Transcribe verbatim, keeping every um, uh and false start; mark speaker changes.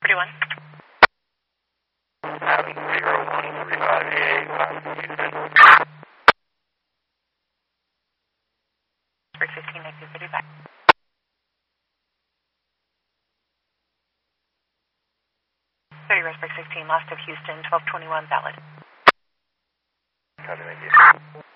Speaker 1: thirty-one.
Speaker 2: seven zero one three five eight, Houston.
Speaker 1: Bird fifteen, nineteen thirty-five. thirty, Rosberg sixteen, lost of Houston, twelve twenty-one, valid.
Speaker 2: Copy, thank you.